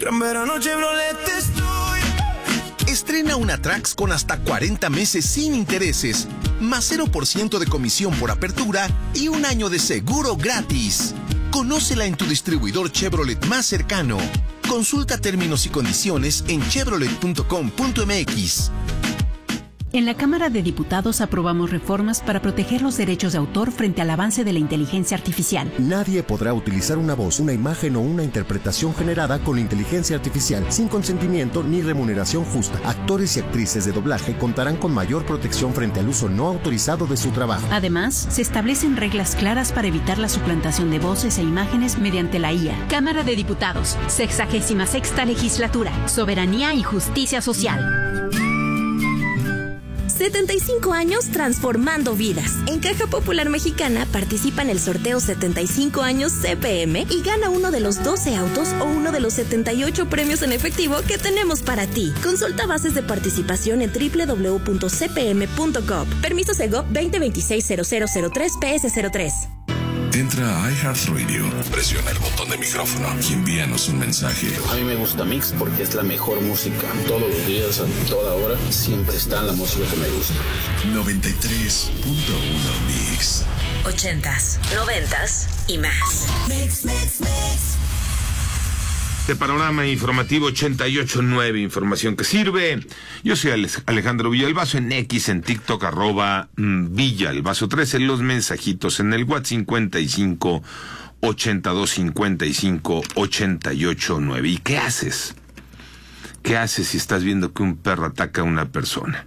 Gran verano Chevrolet estoy. Estrena una Trax con hasta 40 meses sin intereses, más 0% de comisión por apertura y un año de seguro gratis. Conócela en tu distribuidor Chevrolet más cercano. Consulta términos y condiciones en chevrolet.com.mx. En la Cámara de Diputados aprobamos reformas para proteger los derechos de autor frente al avance de la inteligencia artificial. Nadie podrá utilizar una voz, una imagen o una interpretación generada con inteligencia artificial sin consentimiento ni remuneración justa. Actores y actrices de doblaje contarán con mayor protección frente al uso no autorizado de su trabajo. Además, se establecen reglas claras para evitar la suplantación de voces e imágenes mediante la IA. Cámara de Diputados, 66ª Legislatura, Soberanía y Justicia Social. 75 años transformando vidas. En Caja Popular Mexicana participa en el sorteo 75 años CPM y gana uno de los 12 autos o uno de los 78 premios en efectivo que tenemos para ti. Consulta bases de participación en www.cpm.gov. Permiso Segov 2026-0003-PS03. Entra a iHeartRadio, presiona el botón de micrófono y envíanos un mensaje. A mí me gusta Mix porque es la mejor música. Todos los días, a toda hora, siempre está la música que me gusta. 93.1 Mix. 80s, 90s y más. Mix. De Panorama Informativo 88.9, información que sirve. Yo soy Alejandro Villalbazo, en X, en TikTok, @Villalbazo 13, los mensajitos en el WhatsApp 55 82 55 88.9. ¿Y qué haces? ¿Qué haces si estás viendo que un perro ataca a una persona?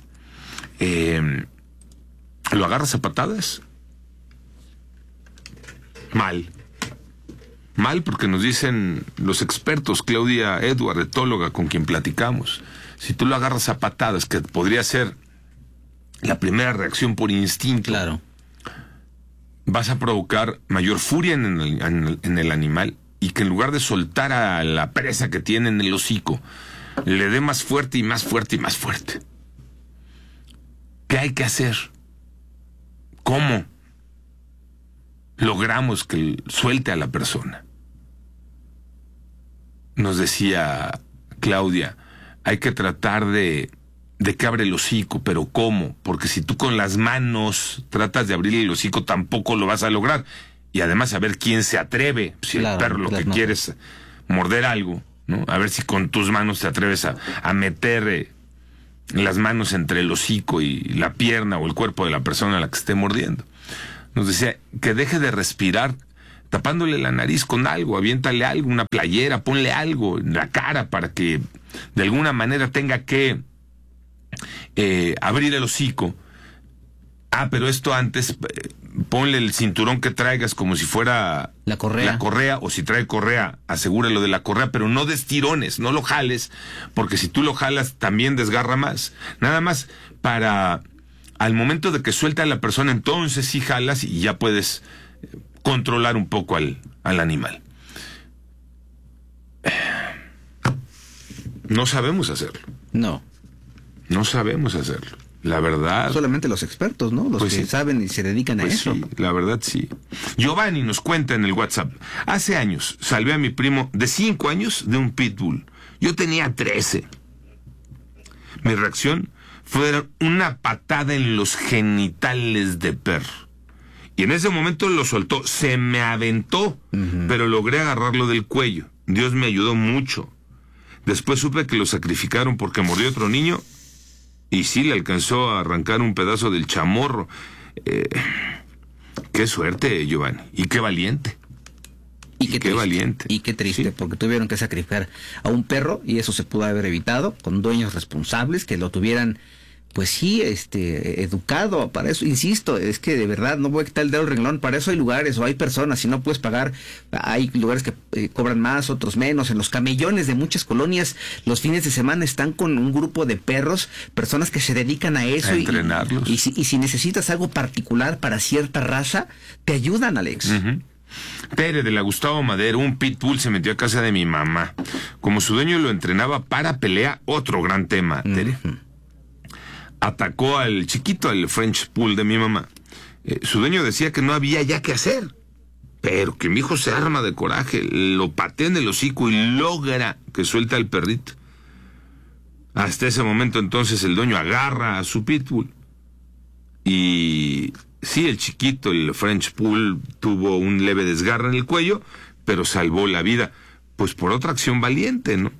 ¿Lo agarras a patadas? Mal, porque nos dicen los expertos, Claudia Edward, etóloga con quien platicamos, si tú lo agarras a patadas, que podría ser la primera reacción por instinto, claro, vas a provocar mayor furia en el animal, y que en lugar de soltar a la presa que tiene en el hocico, le dé más fuerte y más fuerte y más fuerte. ¿Qué hay que hacer? ¿Cómo logramos que suelte a la persona? Nos decía Claudia, hay que tratar de que abre el hocico, pero ¿cómo? Porque si tú con las manos tratas de abrir el hocico, tampoco lo vas a lograr. Y además, a ver quién se atreve. Si claro, el perro lo que quiere es morder algo, ¿no? A ver si con tus manos te atreves a meter las manos entre el hocico y la pierna o el cuerpo de la persona a la que esté mordiendo. Nos decía que deje de respirar tapándole la nariz con algo, aviéntale algo, una playera, ponle algo en la cara para que de alguna manera tenga que abrir el hocico. Pero esto antes, ponle el cinturón que traigas como si fuera la correa, o si trae correa, asegúralo de la correa, pero no des tirones, no lo jales, porque si tú lo jalas también desgarra más. Nada más para al momento de que suelta a la persona, entonces sí jalas y ya puedes controlar un poco al animal. No sabemos hacerlo. No sabemos hacerlo. La verdad. Solamente los expertos, ¿no? Los pues que sí saben y se dedican a eso. Sí, la verdad sí. Giovanni nos cuenta en el WhatsApp. Hace años salvé a mi primo de 5 años de un pitbull. Yo tenía 13. Mi reacción fue una patada en los genitales de perro. Y en ese momento lo soltó. Se me aventó, pero logré agarrarlo del cuello. Dios me ayudó mucho. Después supe que lo sacrificaron porque mordió a otro niño. Y sí, le alcanzó a arrancar un pedazo del chamorro. Qué suerte, Giovanni. Y qué valiente. Y qué valiente. Y qué triste, sí, porque tuvieron que sacrificar a un perro y eso se pudo haber evitado con dueños responsables que lo tuvieran, pues sí, educado para eso. Insisto, es que de verdad no voy a quitar el dedo al renglón. Para eso hay lugares o hay personas. Si no puedes pagar, hay lugares que cobran más, otros menos. En los camellones de muchas colonias, los fines de semana están con un grupo de perros, personas que se dedican a eso. A entrenarlos. Y si necesitas algo particular para cierta raza, te ayudan, Alex. Tere de la Gustavo Madero, un pitbull se metió a casa de mi mamá. Como su dueño lo entrenaba para pelea, otro gran tema, Tere. Atacó al chiquito, al French Poodle de mi mamá. Su dueño decía que no había ya que hacer, Pero que mi hijo se arma de coraje, lo patea en el hocico y logra que suelta al perrito. Hasta ese momento entonces el dueño agarra a su pitbull. Y sí, el chiquito, el French Poodle, tuvo un leve desgarre en el cuello, pero salvó la vida, pues por otra acción valiente, ¿no?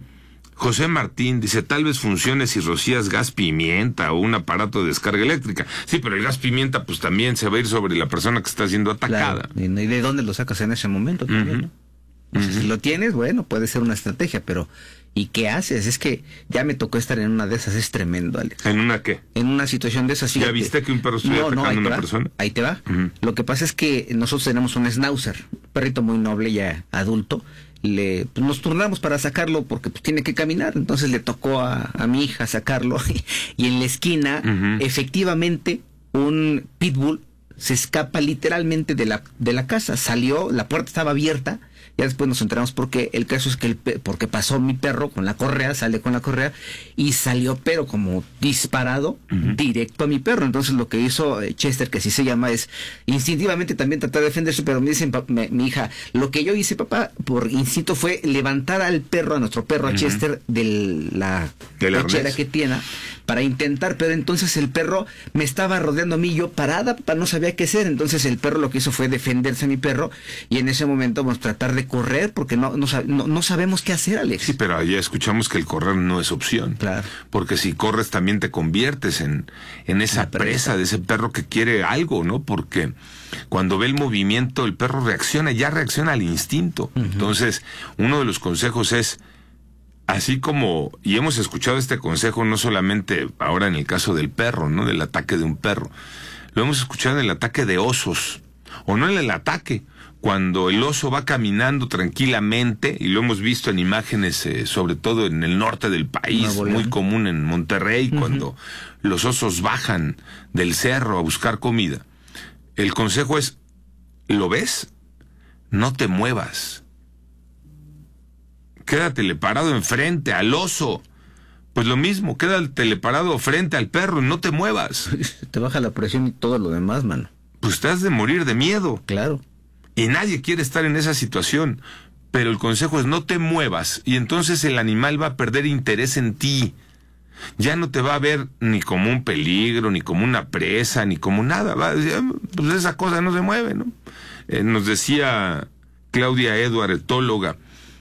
José Martín dice, tal vez funcione si rocías gas pimienta o un aparato de descarga eléctrica. Sí, pero el gas pimienta pues también se va a ir sobre la persona que está siendo atacada. Claro. ¿Y de dónde lo sacas en ese momento también, no? O sea, si lo tienes, bueno, puede ser una estrategia, pero ¿y qué haces? Es que ya me tocó estar en una de esas, es tremendo, Alex. ¿En una qué? En una situación de esas. ¿Ya viste que un perro estuviera atacando a una persona? Ahí te va. Lo que pasa es que nosotros tenemos un schnauzer, un perrito muy noble, ya adulto. Nos turnamos para sacarlo porque pues, tiene que caminar, entonces le tocó a mi hija sacarlo y en la esquina efectivamente un pitbull se escapa literalmente de la casa, salió, la puerta estaba abierta, ya después nos enteramos porque el caso es que porque pasó mi perro con la correa, sale con la correa y salió pero como disparado directo a mi perro. Entonces lo que hizo Chester, que así se llama, es instintivamente también tratar de defenderse, pero me dicen mi hija, lo que yo hice, papá, por instinto fue levantar al perro, a nuestro perro, a Chester, de la cochera que tiene, para intentar, pero entonces el perro me estaba rodeando a mí, yo parada, papá, no sabía qué hacer. Entonces el perro lo que hizo fue defenderse a mi perro y en ese momento vamos a tratar de correr porque no sabemos qué hacer, Alex. Sí, pero allá escuchamos que el correr no es opción. Claro. Porque si corres también te conviertes en esa presa de ese perro que quiere algo, ¿no? Porque cuando ve el movimiento el perro reacciona al instinto. Entonces, uno de los consejos es, así como, y hemos escuchado este consejo no solamente ahora en el caso del perro, ¿no? Del ataque de un perro. Lo hemos escuchado en el ataque de osos, o no en el ataque, cuando el oso va caminando tranquilamente, y lo hemos visto en imágenes, sobre todo en el norte del país, muy común en Monterrey, cuando los osos bajan del cerro a buscar comida. El consejo es, ¿lo ves? No te muevas. Quédatele parado enfrente al oso. Pues lo mismo, quédatele parado frente al perro y no te muevas. Te baja la presión y todo lo demás, mano. Pues te has de morir de miedo. Claro. Y nadie quiere estar en esa situación. Pero el consejo es no te muevas. Y entonces el animal va a perder interés en ti. Ya no te va a ver ni como un peligro, ni como una presa, ni como nada. Pues esa cosa no se mueve, ¿no? Nos decía Claudia Edward, etóloga,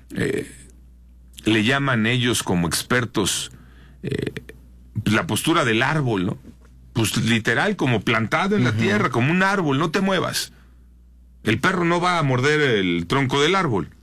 le llaman ellos como expertos la postura del árbol, ¿no? Pues literal, como plantado en la tierra, como un árbol, no te muevas. El perro no va a morder el tronco del árbol,